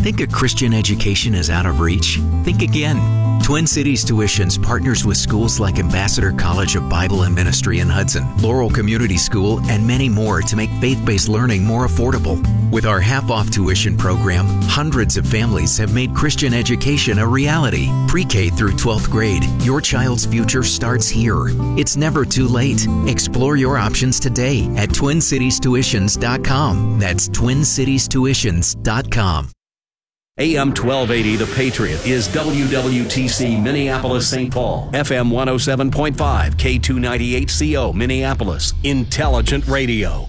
Think a Christian education is out of reach? Think again. Twin Cities Tuitions partners with schools like Ambassador College of Bible and Ministry in Hudson, Laurel Community School, and many more to make faith-based learning more affordable. With our half-off tuition program, hundreds of families have made Christian education a reality. Pre-K through 12th grade, your child's future starts here. It's never too late. Explore your options today at TwinCitiesTuitions.com. That's TwinCitiesTuitions.com. AM 1280, The Patriot, is WWTC Minneapolis, St. Paul. FM 107.5, K298CO, Minneapolis. Intelligent radio.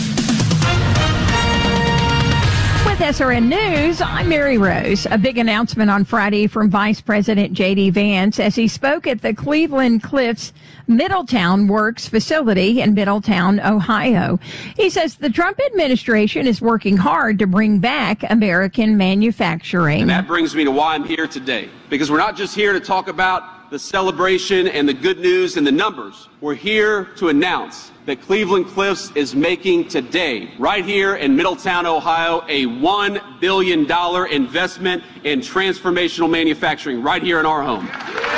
With SRN News, I'm Mary Rose. A big announcement on Friday from Vice President J.D. Vance as he spoke at the Cleveland Cliffs Middletown Works facility in Middletown, Ohio. He says the Trump administration is working hard to bring back American manufacturing. And that brings me to why I'm here today, because we're not just here to talk about the celebration and the good news and the numbers. We're here to announce that Cleveland Cliffs is making today, right here in Middletown, Ohio, a $1 billion investment in transformational manufacturing right here in our home.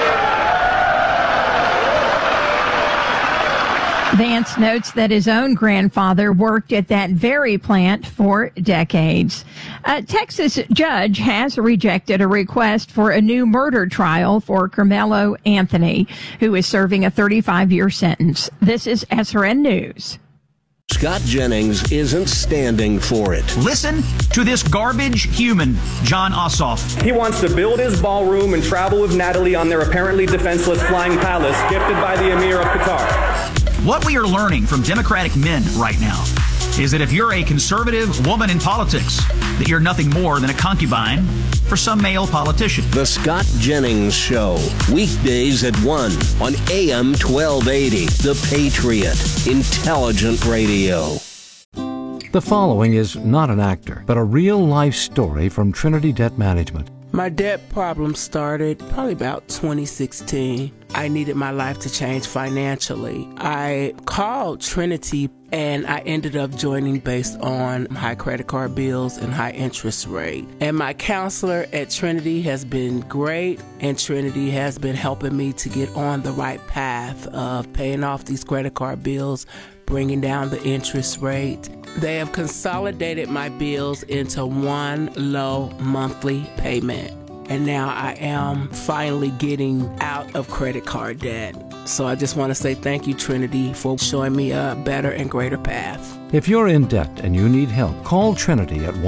Vance notes that his own grandfather worked at that very plant for decades. A Texas judge has rejected a request for a new murder trial for Carmelo Anthony, who is serving a 35-year sentence. This is SRN News. Scott Jennings isn't standing for it. Listen to this garbage human, John Ossoff. He wants to build his ballroom and travel with Natalie on their apparently defenseless flying palace gifted by the Emir of Qatar. What we are learning from Democratic men right now is that if you're a conservative woman in politics, that you're nothing more than a concubine for some male politician. The Scott Jennings Show, weekdays at 1 on AM 1280. The Patriot, intelligent radio. The following is not an actor, but a real-life story from Trinity Debt Management. My debt problem started probably about 2016. I needed my life to change financially. I called Trinity and I ended up joining based on high credit card bills and high interest rate. And my counselor at Trinity has been great, and Trinity has been helping me to get on the right path of paying off these credit card bills, bringing down the interest rate. They have consolidated my bills into one low monthly payment. And now I am finally getting out of credit card debt. So I just want to say thank you, Trinity, for showing me a better and greater path. If you're in debt and you need help, call Trinity at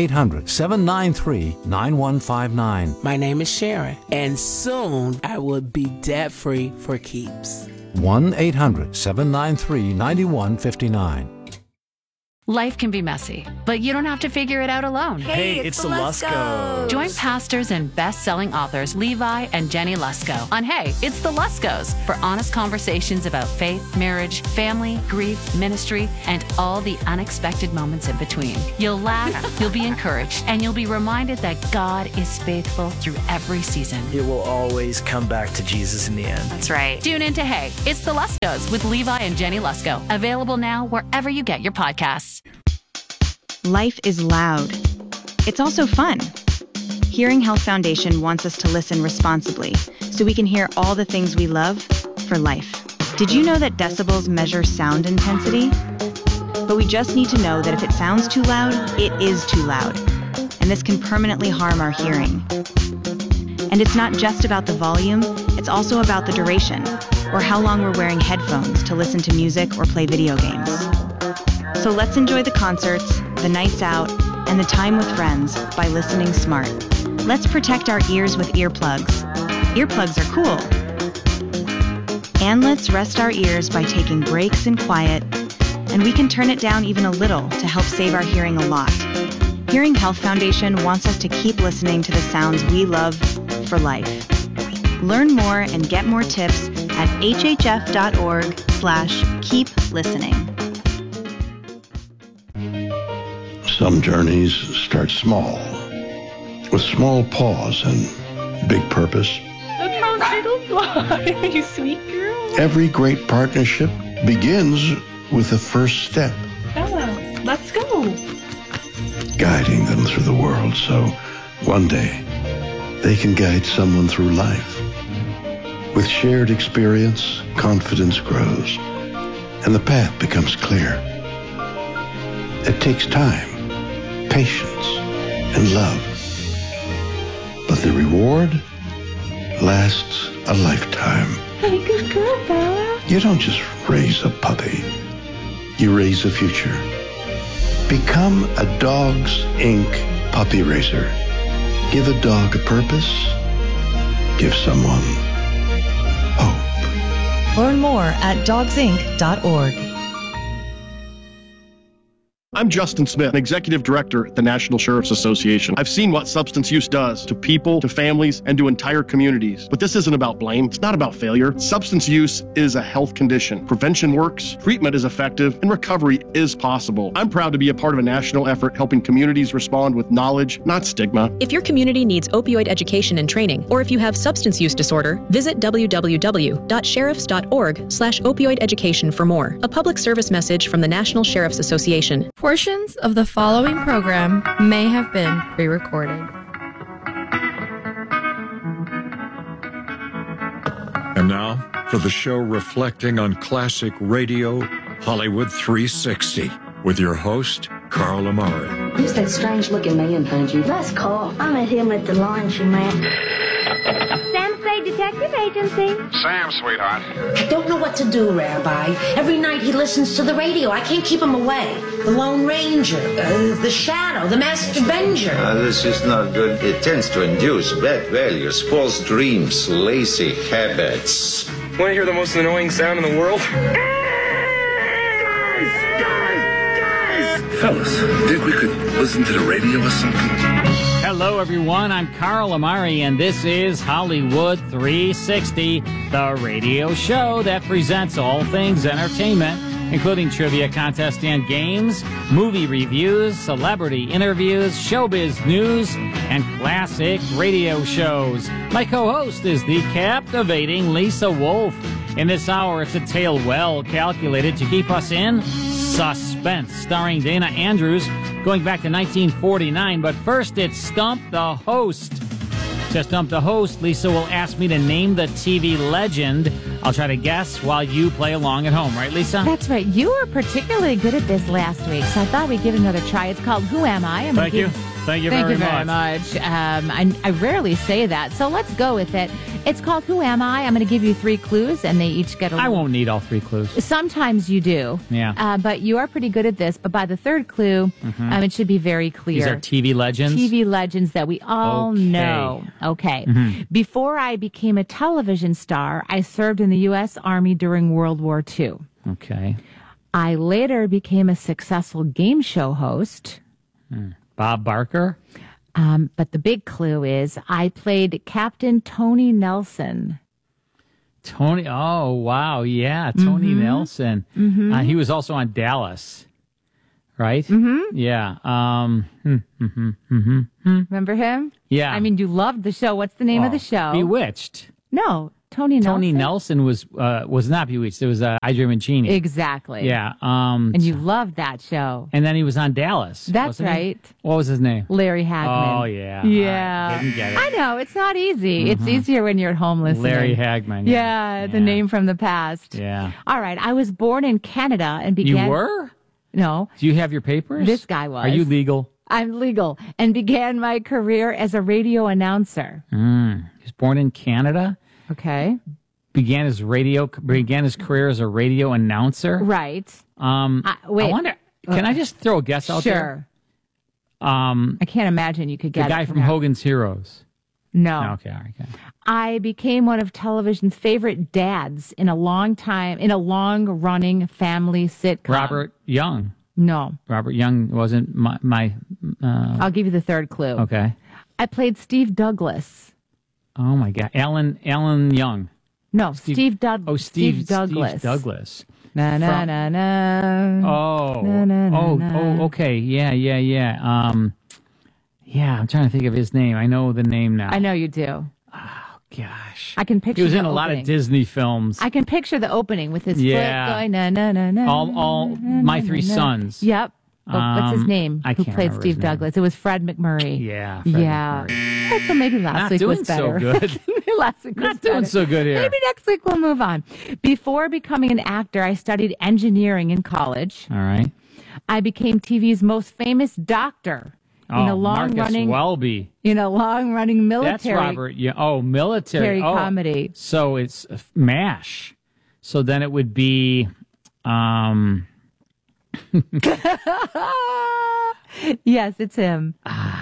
1-800-793-9159. My name is Sharon, and soon I will be debt-free for keeps. 1-800-793-9159. Life can be messy, but you don't have to figure it out alone. Hey, it's the Luskos. Join pastors and best-selling authors Levi and Jenny Lusko on Hey, It's the Luskos for honest conversations about faith, marriage, family, grief, ministry, and all the unexpected moments in between. You'll laugh, you'll be encouraged, and you'll be reminded that God is faithful through every season. It will always come back to Jesus in the end. That's right. Tune in to Hey, It's the Luskos with Levi and Jenny Lusko. Available now wherever you get your podcasts. Life is loud. It's also fun. Hearing Health Foundation wants us to listen responsibly so we can hear all the things we love for life. Did you know that decibels measure sound intensity? But we just need to know that if it sounds too loud, it is too loud. And this can permanently harm our hearing. And it's not just about the volume, it's also about the duration, or how long we're wearing headphones to listen to music or play video games. So let's enjoy the concerts, the nights out, and the time with friends by listening smart. Let's protect our ears with earplugs. Earplugs are cool. And let's rest our ears by taking breaks in quiet, and we can turn it down even a little to help save our hearing a lot. Hearing Health Foundation wants us to keep listening to the sounds we love for life. Learn more and get more tips at hhf.org/keep-listening. Some journeys start small, with small pause and big purpose. Look how little fly, you sweet girl. Every great partnership begins with the first step. Bella, let's go. Guiding them through the world so One day, they can guide someone through life. With shared experience, confidence grows, and the path becomes clear. It takes time, patience, and love. But the reward lasts a lifetime. Hey, good girl, Bella. You don't just raise a puppy. You raise a future. Become a Dogs Inc. puppy raiser. Give a dog a purpose. Give someone hope. Learn more at dogsinc.org. I'm Justin Smith, Executive Director at the National Sheriff's Association. I've seen what substance use does to people, to families, and to entire communities. But this isn't about blame. It's not about failure. Substance use is a health condition. Prevention works, treatment is effective, and recovery is possible. I'm proud to be a part of a national effort helping communities respond with knowledge, not stigma. If your community needs opioid education and training, or if you have substance use disorder, visit www.sheriffs.org/opioid education for more. A public service message from the National Sheriff's Association. Portions of the following program may have been pre-recorded. And now, for the show reflecting on classic radio, Hollywood 360, with your host, Carl Amari. Who's that strange-looking man behind you? That's Carl. I met him at the laundromat. Sam Say Detective Agency. Sam, sweetheart. I don't know what to do, Rabbi. Every night he listens to the radio. I can't keep him away. The Lone Ranger, the Shadow, the Masked Avenger. This is not good. It tends to induce bad values, false dreams, lazy habits. Want to hear the most annoying sound in the world? Fellas, think we could listen to the radio or something? Hello, everyone. I'm Carl Amari, and this is Hollywood 360, the radio show that presents all things entertainment, including trivia contests and games, movie reviews, celebrity interviews, showbiz news, and classic radio shows. My co-host is the captivating Lisa Wolf. In this hour, it's a tale well calculated to keep us in suspense, starring Dana Andrews, going back to 1949. But first, it's Stump the Host. To Stump the Host, Lisa will ask me to name the TV legend. I'll try to guess while you play along at home. Right, Lisa? That's right. You were particularly good at this last week, so I thought we'd give it another try. It's called Who Am I? Thank you very much. I rarely say that, so let's go with it. It's called Who Am I? I'm going to give you 3 clues, and they each get a I won't need all 3 clues. Sometimes you do. Yeah. But you are pretty good at this. But by the 3rd clue, it should be very clear. These are TV legends? TV legends that we all know. Okay. Mm-hmm. Before I became a television star, I served in the U.S. Army during World War II. Okay. I later became a successful game show host. Bob Barker? But the big clue is I played Captain Tony Nelson. Tony, oh, wow, yeah, Tony Nelson. Mm-hmm. He was also on Dallas, right? Mm-hmm. Yeah. Remember him? Yeah. I mean, you loved the show. What's the name of the show? Bewitched. No, Tony Nelson. Tony Nelson was not Bewitched. It was I Dream of Jeannie. Exactly. Yeah. And you loved that show. And then he was on Dallas. That's right. What was his name? Larry Hagman. Oh, yeah. Yeah. I didn't get it. I know. It's not easy. It's easier when you're at home listening. Larry Hagman. Yeah, the name from the past. Yeah. All right. I was born in Canada and began... You were? No. Do you have your papers? This guy was. Are you legal? I'm legal. And began my career as a radio announcer. He was born in Canada? Okay. Began his career as a radio announcer. Right. Wait. I wonder. Okay. Can I just throw a guess out there? Sure. I can't imagine you could get the guy from Hogan's Heroes. No. Okay. All right. Okay. I became one of television's favorite dads in a long-running family sitcom. Robert Young. No. Robert Young wasn't my I'll give you the 3rd clue. Okay. I played Steve Douglas. Oh my God, Alan Young. No, Steve Douglas. Oh, Steve Douglas. Na na na na. Oh. Na, na, na, na. Oh. Okay. Yeah. Yeah. I'm trying to think of his name. I know the name now. I know you do. Oh gosh. I can picture. He was in the a lot of Disney films. I can picture the opening with his foot going na na na na. All My Three Sons. Yep. What's his name? I Who can't played remember Steve his name. Douglas? It was Fred McMurray. Yeah. Fred yeah. McMurray. All right, so maybe last Not week doing was better. so good. Last week was Not doing better. so good here. Maybe next week we'll move on. Before becoming an actor, I studied engineering in college. All right. I became TV's most famous doctor in a Marcus long-running Welby. in a long-running military. That's Robert. Yeah. Oh, military comedy. So it's MASH. So then it would be. Yes, it's him.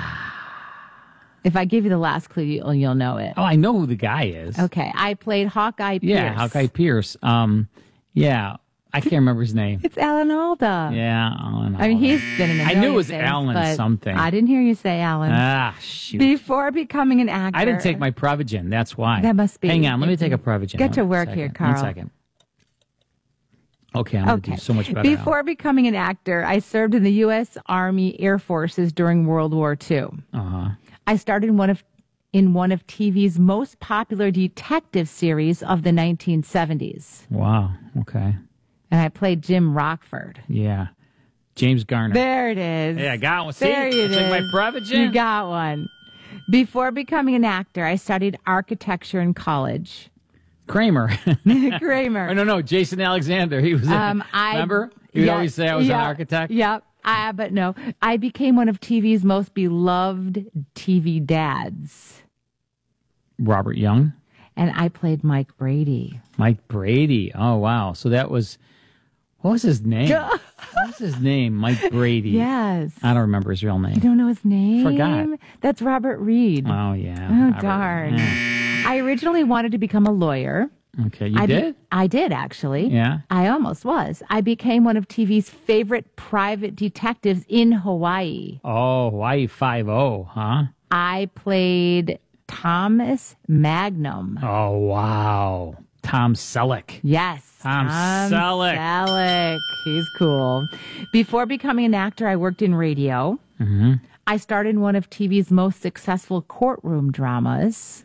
If I give you the last clue, you'll know it. Oh, I know who the guy is. Okay, I played Hawkeye Pierce. Yeah, Hawkeye Pierce. Yeah, I can't remember his name. It's Alan Alda. Yeah, Alan Alda. I mean, he's been in a I million knew it was things, Alan but something. I didn't hear you say Alan. Ah, shoot. Before becoming an actor. I didn't take my Provigen. That's why. That must be. Hang on, let me take a Provigen. Get to work One here, second. Carl. 1 second. Okay, I'm going to do so much better Before becoming an actor, I served in the U.S. Army Air Forces during World War II. Uh-huh. I starred in one of TV's most popular detective series of the 1970s. Wow, okay. And I played Jim Rockford. Yeah. James Garner. There it is. Yeah, I got one. See, there it it's like my is. Provigen. You got one. Before becoming an actor, I studied architecture in college. Kramer. Kramer. Oh, no, Jason Alexander. He was remember? He would always say I was an architect. Yep. But no. I became one of TV's most beloved TV dads. Robert Young. And I played Mike Brady. Mike Brady. Oh, wow. So that was, what was his name? What was his name? Mike Brady. Yes. I don't remember his real name. You don't know his name? Forgot. That's Robert Reed. Oh, yeah. Oh, Robert. darn. Yeah. I originally wanted to become a lawyer. Okay, you did? I did, actually. Yeah. I almost was. I became one of TV's favorite private detectives in Hawaii. Oh, Hawaii 5-0, huh? I played Thomas Magnum. Oh, wow. Tom Selleck. Yes. Tom Selleck. Selleck. He's cool. Before becoming an actor, I worked in radio. Mm-hmm. I starred in one of TV's most successful courtroom dramas.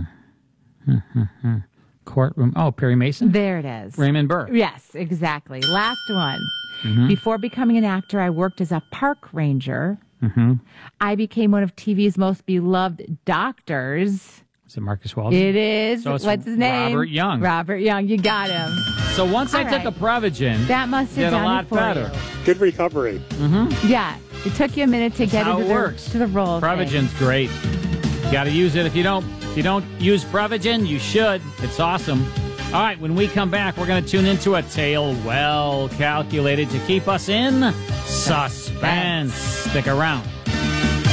Courtroom. Oh, Perry Mason? There it is. Raymond Burr. Yes, exactly. Last one. Mm-hmm. Before becoming an actor, I worked as a park ranger. Mm-hmm. I became one of TV's most beloved doctors. Is it Marcus Walden? It is. So it's What's his name? Robert Young. Robert Young. You got him. So once I All took right. a Provigen, That must have did a done lot it for better. you. Good recovery. Mm-hmm. Yeah. It took you a minute to get How into it works. to the role. Provigen's great. You got to use it. If you don't use Provigen, you should. It's awesome. All right, when we come back, we're going to tune into a tale well calculated to keep us in suspense. Stick around.